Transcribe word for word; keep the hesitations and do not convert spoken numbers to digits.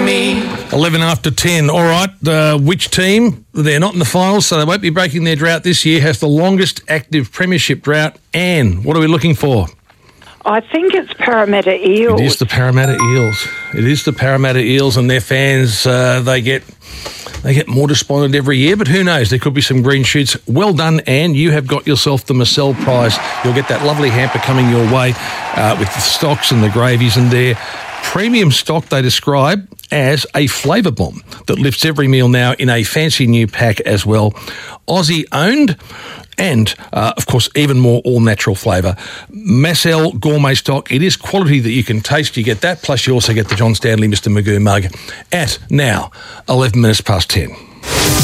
me. eleven after ten. All right, uh, which team? They're not in the finals, so they won't be breaking their drought this year. Has the longest active premiership drought. Anne, what are we looking for? I think it's Parramatta Eels. It is the Parramatta Eels. It is the Parramatta Eels, and their fans, uh, they get they get more despondent every year, but who knows? There could be some green shoots. Well done, Anne. You have got yourself the Marcel Prize. You'll get that lovely hamper coming your way uh, with the stocks and the gravies in there. Premium stock they describe as a flavour bomb that lifts every meal now in a fancy new pack as well. Aussie owned. And, uh, of course, even more all-natural flavour. Marcel Gourmet Stock, it is quality that you can taste. You get that, plus you also get the John Stanley Mister Magoo mug at now eleven minutes past ten.